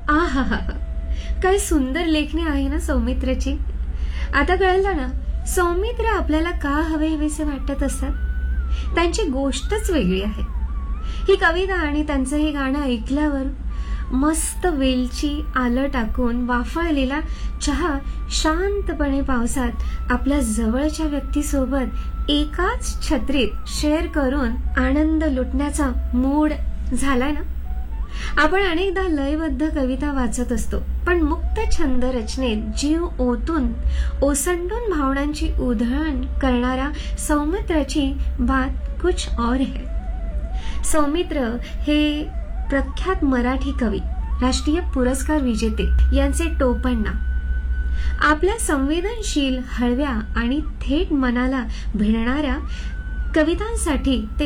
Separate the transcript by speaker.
Speaker 1: आहा, काय सुंदर लेखणी आहे ना सौमित्रची. आता कळलं ना, सौमित्र आपल्याला का हवेसे वाटत असतात. त्यांची गोष्टच वेगळी आहे. ही कविता आणि त्यांचं हे गाणं ऐकल्यावर मस्त वेलची आलं टाकून वाफाळलेला चहा शांतपणे पावसात आपल्या जवळच्या व्यक्तीसोबत एकाच छत्रीत शेअर करून आनंद लुटण्याचा मूड झालाय ना. आपण अनेकदा लयबद्ध कविता वाचत असतो, पण मुक्त छंद रचनेत जीव ओसंडून भावनांची उधळण करणाऱ्या सौमित्राची बात कुछ और है. सौमित्र हे प्रख्यात मराठी कवी, राष्ट्रीय पुरस्कार विजेते यांचे टोपण नाव. आपल्या संवेदनशील, हळव्या आणि थेट मनाला भिडणाऱ्या कवितांसाठी ते